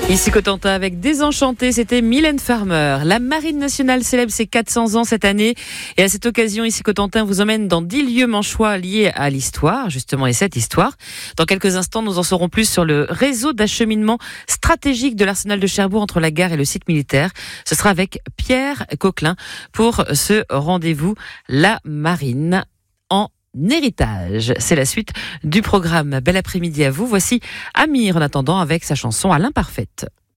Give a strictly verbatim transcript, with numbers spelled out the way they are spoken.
Ici Cotentin avec Désenchanté, c'était Mylène Farmer. La Marine nationale célèbre ses quatre cents ans cette année et à cette occasion, ici Cotentin vous emmène dans dix lieux manchois liés à l'histoire, justement, et cette histoire. Dans quelques instants, nous en saurons plus sur le réseau d'acheminement stratégique de l'arsenal de Cherbourg entre la gare et le site militaire. Ce sera avec Pierre Coquelin pour ce rendez-vous La Marine en héritage. C'est la suite du programme. Bel après-midi à vous. Voici Amir en attendant avec sa chanson à l'imparfaite.